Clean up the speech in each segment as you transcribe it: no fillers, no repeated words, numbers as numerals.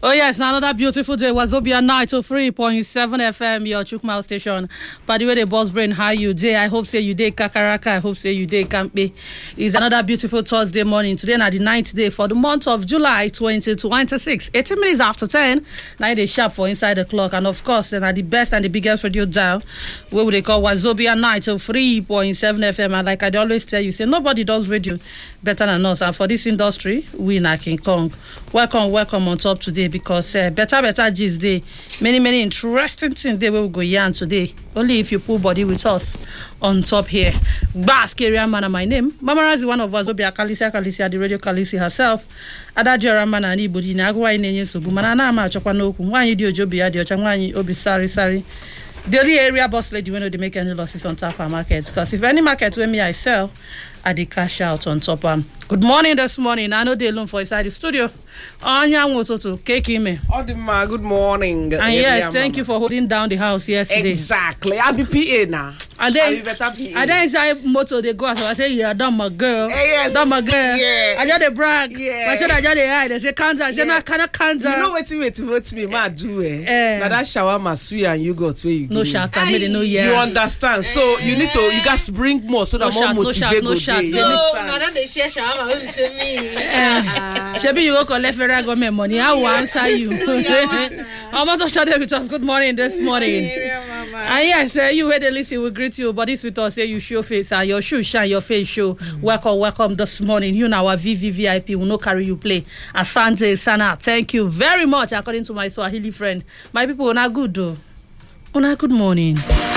Oh yes, another beautiful day. Wazobia 93.7 FM, your Chukmao station. By the way, the boss brain, how you day? I hope say you day Kakaraka. I hope say you day Kampe. It's another beautiful Thursday morning. Today na the 9th day for the month of July 2026. 18 minutes after 10. 9 days sharp for inside the clock. And of course, then are the best and the biggest radio dial. What would they call Wazobia 93.7 FM? And like I always tell you, say nobody does radio better than us. And for this industry, we na King Kong. Welcome on top today because better gist day. Many interesting things they will go yarn today. Only if you pull body with us on top here. Bask area man, my name. Mama Razi, one of us will be a Kalisia, the radio Kalisi herself. Adajora man and Ibudi Nagwa in Subumana Chapano, one you do Jobi Adio Changwani, Obi Sari. The only area boss lady when they make any losses on top of markets. Because if any market where me I sell, I dey cash out on top. Good morning this morning. I know they alone for inside the studio. Anya Mosoto, Kekime. Odima, good morning. And yes, thank you for holding down the house yesterday. Exactly. I'll be PA now. And then inside motor they go as I say, yeah, done my girl. Yes. Done my girl. Yeah. I just brag. Yeah. I said I just hide. They say cancer. I say no, cancer. You know what me, ma do now that shawarma sweet and yogurt where you no shout, I made it no yeah. You understand? So you need to guys bring more so that more motivate go day. So now that they share shawarma with me. Shebi you go collect federal government money. I will answer you. I'm not sure they with us. Good morning this morning. And yes, you heard the list, we greet you, but this with us say you show face and your shoe shine, your face show. Welcome this morning. You know our VVVIP will not carry you play. Asante Sana, thank you very much. According to my Swahili friend, my people are not good though. Una good morning.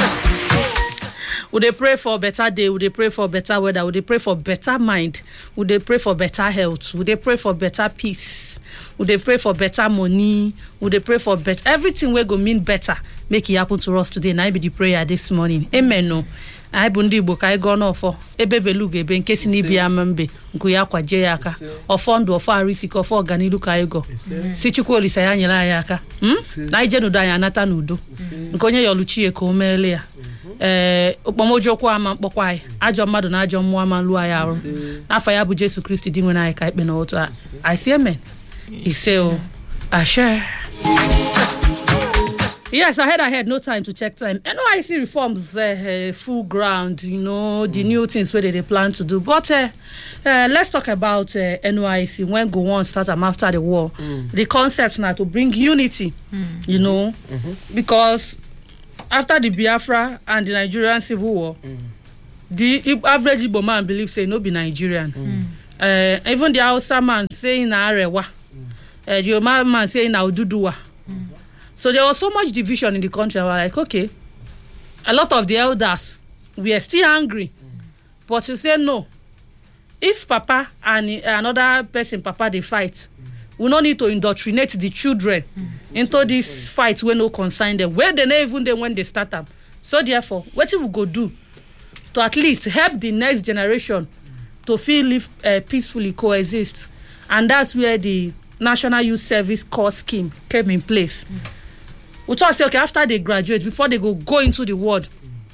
Would they pray for a better day? Would they pray for better weather? Would they pray for better mind? Would they pray for better health? Would they pray for better peace? Would they pray for better money? Would they pray for better everything we go mean better? Make it happen to us today. And I be the prayer this morning. Amen. No. I bundi book I gone off for ebebeluge be in case ni bia mambe nkuya kwa je yaka ofondo ofo arisiko ofo ganilu ka ego sichukwu olisa ya nyela ya aka na ije no dan anata nudo nkonye yoluchi e ko mele ya okpomojokwu ama mkpokwa ai ajo mmadu na ajo mmụọ ama lu aya arụ afa ya bụ Jesu Kristi di nwe na ai ka ikpe na otu I say amen iseo ashe. Yes, ahead, no time to check time. NYC reforms full ground, you know, the new things where they plan to do. But let's talk about NYC when go on start after the war. The concept now to bring unity, you know, because after the Biafra and the Nigerian Civil War, the average Igbo man believes say no be Nigerian. Even the Hausa man saying na Arewa, the Yoruba man saying na Oduduwa. So there was so much division in the country. I was like, okay, a lot of the elders, we are still angry. But you say no. If Papa and another person, Papa, they fight, we don't need to indoctrinate the children into this fight when no concern them. Where they never even when they start them. So therefore, what we go do to at least help the next generation to live peacefully coexist. And that's where the National Youth Service Corps scheme came in place. We thought, say, okay, after they graduate, before they go into the world,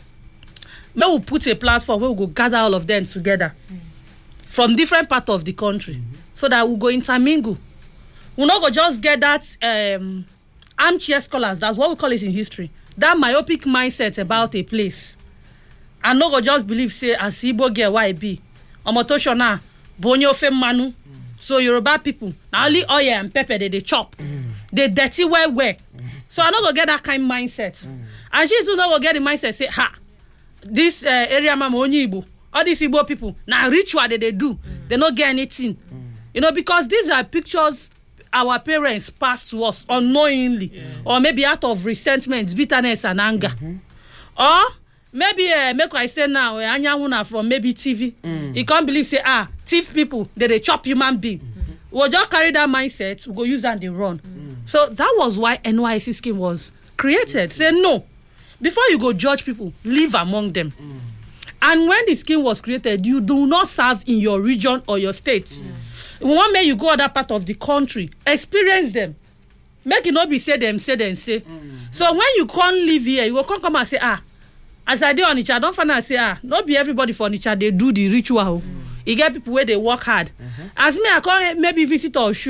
we will put a platform where we go gather all of them together from different parts of the country so that we go intermingle. We'll not go just get that armchair scholars, that's what we call it in history, that myopic mindset about a place. And not go just believe, say, as Igbo get YB, Omotoshona, Bonyo Fem Manu. So Yoruba people, now only oil and pepper they chop. They dirty well. So I not gonna get that kind of mindset. And she too not gonna get the mindset say, this area mama only Igbo. All these Igbo people, now ritual that they do, they not get anything. You know, because these are pictures our parents passed to us unknowingly. Or maybe out of resentment, bitterness and anger. Or maybe make I say now Anyawuna from maybe TV. You can't believe say thief people they chop human being. We'll just carry that mindset, we go use that and they run. So that was why NYC scheme was created. Say no. Before you go judge people, live among them. And when the scheme was created, you do not serve in your region or your state. One may you go other part of the country, experience them. Make it not be say them. So when you can't live here, you will come and say, as I do on each, I don't find out say, not be everybody for each, they do the ritual. You get people where they work hard. As me, I call maybe visit Oshun.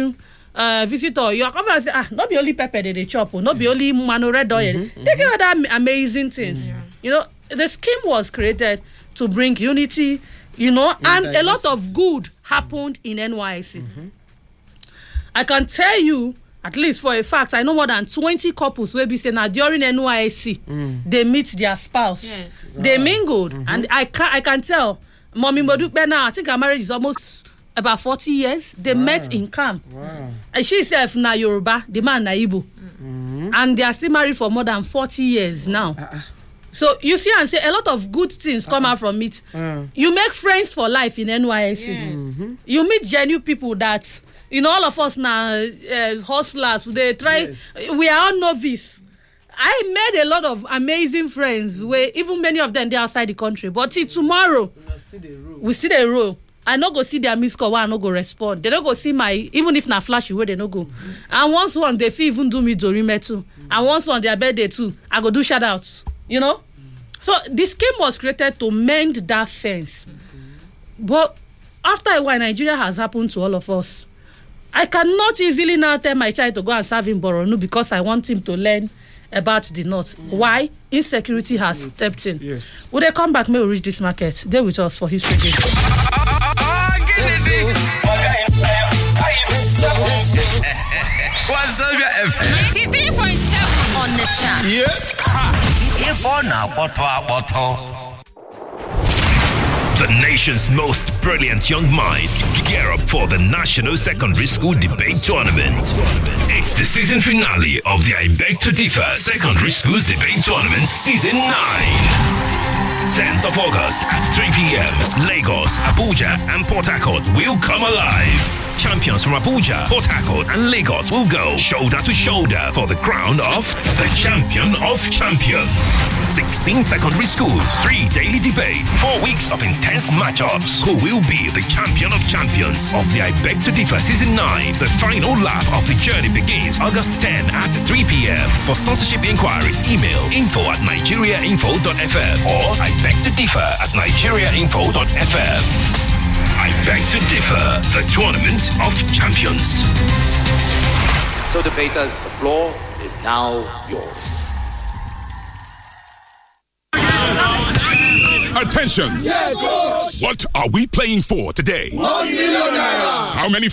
visitor, you are coming and say, not be only pepper they chop, not be only mano red oil. They get other amazing things. You know, the scheme was created to bring unity, you know, and a lot of good happened in NYSC. I can tell you, at least for a fact, I know more than 20 couples will be saying that during NYSC, they meet their spouse. Yes. They mingled. And I can tell, Mommy Modukbe now, I think our marriage is almost about 40 years. They met in camp. And she said, na Yoruba, the man na Igbo. And they are still married for more than 40 years now. So you see and say a lot of good things come out from it. You make friends for life in NYSC. Yes. You meet genuine people that, you know, all of us now, hustlers, they try, we are all novice. I made a lot of amazing friends where even many of them, they're outside the country. But till tomorrow, we still a roll. I no go see their missed call, I no go respond. They don't go see my, even if na flash where they no go. And once one, they feel even do me Dorime too. And once on their birthday too, I go do shout outs. You know? So this scheme was created to mend that fence. But after a while, Nigeria has happened to all of us. I cannot easily now tell my child to go and serve in Boronu because I want him to learn about the north. Why? Insecurity has stepped in. Yes. Will they come back, may we reach this market? Stay with us for History Day. What's up, your FM? 93.7 on the chat. The nation's most brilliant young minds gear up for the National Secondary School Debate Tournament. It's the season finale of the Ibek to Differ Secondary Schools Debate Tournament Season 9. 10th of August at 3 p.m. Lagos, Abuja, and Port Harcourt will come alive. Champions from Abuja, Port Harcourt, and Lagos will go shoulder to shoulder for the crown of the Champion of Champions. 16 secondary schools, 3 daily debates, 4 weeks of intense matchups. Who will be the Champion of Champions of the I Beg to Differ Season 9? The final lap of the journey begins August 10 at 3 p.m. For sponsorship inquiries, email info@nigeriainfo.fm or I Beg to Differ @nigeriainfo.fm. I Beg to Differ, the Tournament of Champions. So debaters, the floor is now yours. Attention! Yes, coach! What are we playing for today? 1 million naira! How many